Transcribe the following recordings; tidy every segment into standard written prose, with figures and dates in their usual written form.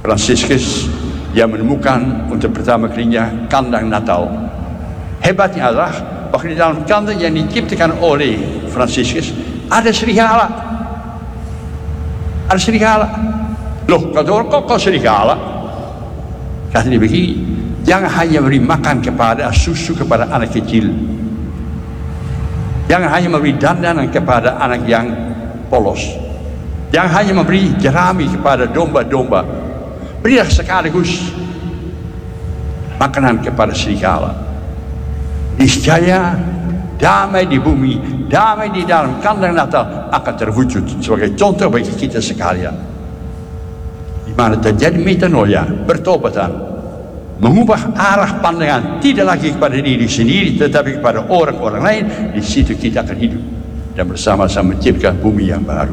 Fransiskus yang menemukan untuk pertama kalinya kandang Natal. Hebatnya adalah bahwa di dalam kandang yang diciptakan oleh Fransiskus ada serigala. Ada serigala. Loh, kok serigala? Kata dia begini, jangan hanya beri makan kepada susu kepada anak kecil. Jangan hanya memberi dandanan kepada anak yang polos. Jangan hanya memberi jerami kepada domba-domba. Berilah sekaligus makanan kepada serigala. Niscaya damai di bumi, damai di dalam kandang Natal akan terwujud sebagai contoh bagi kita sekalian. Di mana terjadi metanoia, bertobatan, mengubah arah pandangan tidak lagi kepada diri sendiri tetapi kepada orang-orang lain. Di situ kita akan hidup dan bersama-sama menciptakan bumi yang baru.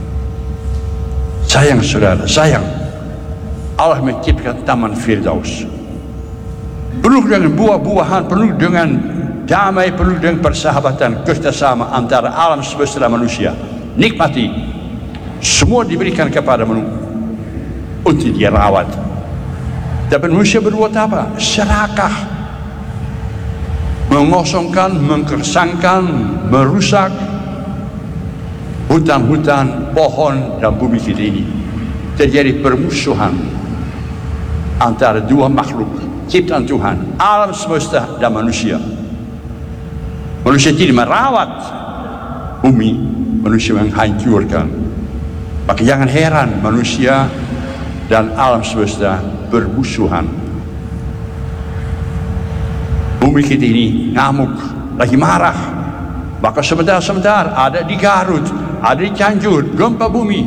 Sayang saudara, sayang, Allah menciptakan Taman Firdaus penuh dengan buah-buahan, penuh dengan damai, penuh dengan persahabatan, kerjasama antara alam semesta dan manusia. Nikmati, semua diberikan kepada manusia untuk dia rawat. Tapi manusia berbuat apa? Serakah, mengosongkan, mengkersangkan, merusak hutan-hutan, pohon dan bumi kita ini. Terjadi permusuhan antara dua makhluk ciptaan Tuhan, alam semesta dan manusia. Manusia tidak merawat bumi, manusia menghancurkan. Maka jangan heran manusia dan alam semesta bermusuhan. Bumi kita ini ngamuk, lagi marah. Maka sebentar-sebentar ada di Garut, ada di Cianjur, gempa bumi.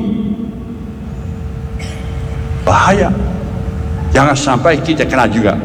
Bahaya. Jangan sampai kita kena juga.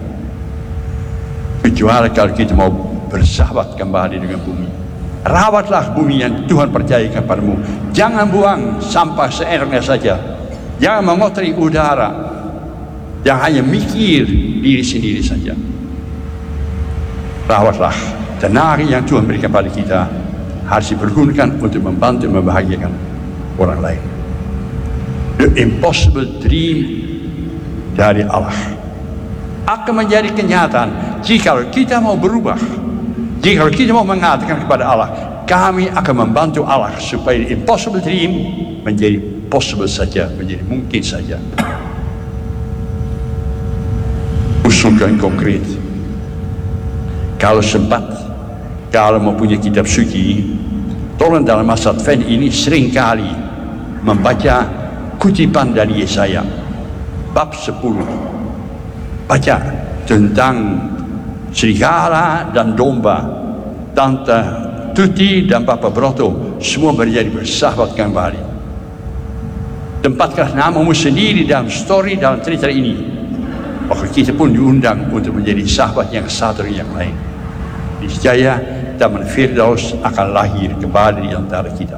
Kecuali kalau kita mau bersahabat kembali dengan bumi. Rawatlah bumi yang Tuhan percayakan padamu. Jangan buang sampah seenaknya saja. Jangan mengotori udara. Jangan hanya mikir diri sendiri saja. Rawatlah tenaga yang Tuhan berikan pada kita, harus dipergunakan untuk membantu membahagiakan orang lain. The impossible dream dari Allah akan menjadi kenyataan jika kita mau berubah. Jika kita mau mengatakan kepada Allah, kami akan membantu Allah supaya the impossible dream menjadi possible saja, menjadi mungkin saja. Usulkan konkret. Kalau sempat, kalau mempunyai kitab suci, tolong dalam masa Advent ini seringkali membaca kutipan dari Yesaya bab 10. Baca tentang serigala dan domba, Tante Tuti dan Papa Broto semua menjadi bersahabat kembali. Tempatkan namamu sendiri dalam story, dalam cerita ini. Maka kita pun diundang untuk menjadi sahabat yang satu yang lain. Niscaya Taman Firdaus akan lahir kembali di antara kita.